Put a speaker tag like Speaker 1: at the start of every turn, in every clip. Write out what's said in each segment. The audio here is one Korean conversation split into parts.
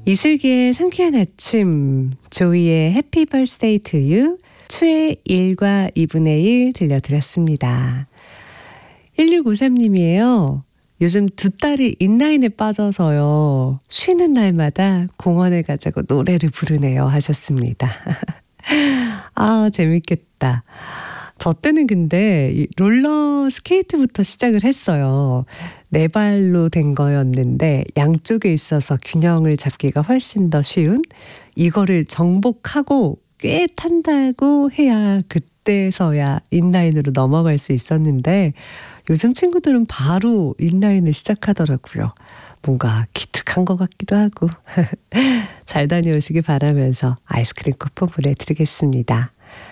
Speaker 1: 이슬기의 상쾌한 아침, 조이의 해피 벌스데이 투 유, 추의 1과 2분의 1 들려드렸습니다. 1653님이에요. 요즘 두 딸이 인라인에 빠져서요. 쉬는 날마다 공원에 가자고 노래를 부르네요 하셨습니다. 아, 재밌겠다. 저 때는 근데 이 롤러 스케이트부터 시작을 했어요. 네 발로 된 거였는데 양쪽에 있어서 균형을 잡기가 훨씬 더 쉬운, 이거를 정복하고 꽤 탄다고 해야 그때서야 인라인으로 넘어갈 수 있었는데 요즘 친구들은 바로 인라인을 시작하더라고요. 뭔가 기특한 것 같기도 하고. 잘 다녀오시기 바라면서 아이스크림 쿠폰 보내드리겠습니다.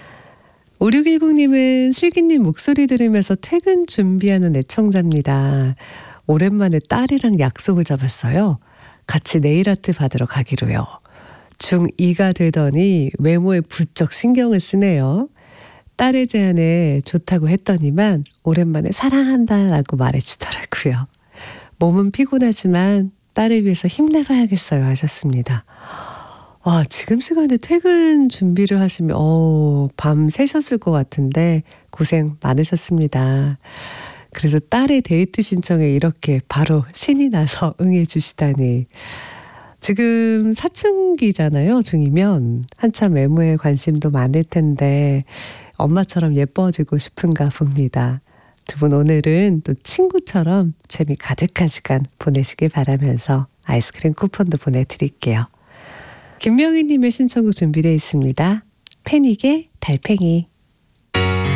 Speaker 1: 5610님은 슬기님 목소리 들으면서 퇴근 준비하는 애청자입니다. 오랜만에 딸이랑 약속을 잡았어요. 같이 네일아트 받으러 가기로요. 중2가 되더니 외모에 부쩍 신경을 쓰네요. 딸의 제안에 좋다고 했더니만 오랜만에 사랑한다라고 말해주더라고요. 몸은 피곤하지만 딸을 위해서 힘내봐야겠어요 하셨습니다. 와, 지금 시간에 퇴근 준비를 하시면 밤 새셨을 것 같은데 고생 많으셨습니다. 그래서 딸의 데이트 신청에 이렇게 바로 신이 나서 응해 주시다니. 지금 사춘기잖아요. 중2면 한참 외모에 관심도 많을 텐데 엄마처럼 예뻐지고 싶은가 봅니다. 두 분 오늘은 또 친구처럼 재미 가득한 시간 보내시길 바라면서 아이스크림 쿠폰도 보내드릴게요. 김명희님의 신청곡 준비되어 있습니다. 패닉의 달팽이.